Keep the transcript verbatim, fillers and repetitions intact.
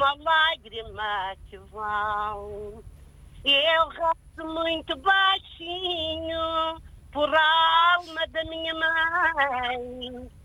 uma lágrima que vão. Eu rezo muito baixinho por a alma da minha mãe,